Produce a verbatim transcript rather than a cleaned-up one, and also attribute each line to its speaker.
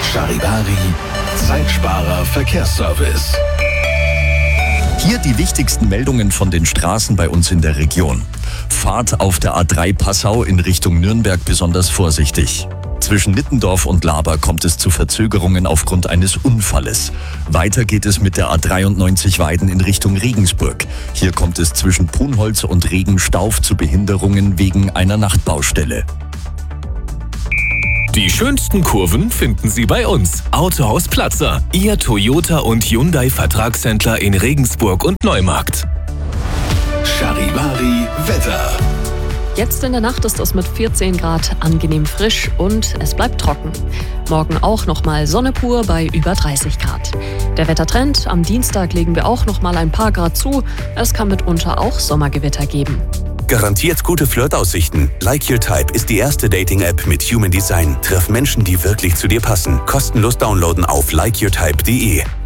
Speaker 1: Charivari, Zeitsparer Verkehrsservice.
Speaker 2: Hier die wichtigsten Meldungen von den Straßen bei uns in der Region. Fahrt auf der A drei Passau in Richtung Nürnberg besonders vorsichtig. Zwischen Nittendorf und Laber kommt es zu Verzögerungen aufgrund eines Unfalles. Weiter geht es mit der A dreiundneunzig Weiden in Richtung Regensburg. Hier kommt es zwischen Punholz und Regenstauf zu Behinderungen wegen einer Nachtbaustelle.
Speaker 3: Die schönsten Kurven finden Sie bei uns. Autohaus Platzer, Ihr Toyota und Hyundai Vertragshändler in Regensburg und Neumarkt.
Speaker 1: Charivari Wetter.
Speaker 4: Jetzt in der Nacht ist es mit vierzehn Grad angenehm frisch und es bleibt trocken. Morgen auch nochmal Sonne pur bei über dreißig Grad. Der Wettertrend: am Dienstag legen wir auch nochmal ein paar Grad zu. Es kann mitunter auch Sommergewitter geben.
Speaker 5: Garantiert gute Flirtaussichten. Like Your Type ist die erste Dating-App mit Human Design. Triff Menschen, die wirklich zu dir passen. Kostenlos downloaden auf like your type punkt de.